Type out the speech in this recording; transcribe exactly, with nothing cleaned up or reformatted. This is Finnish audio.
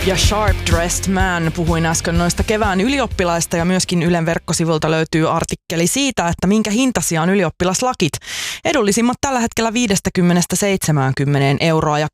Ja Sharp Dressed Man, puhuin äsken noista kevään ylioppilaista ja myöskin Ylen verkkosivulta löytyy artikkeli siitä, että minkä hintaisia on ylioppilaslakit. Edullisimmat tällä hetkellä viisikymmentä seitsemänkymmentä euroa ja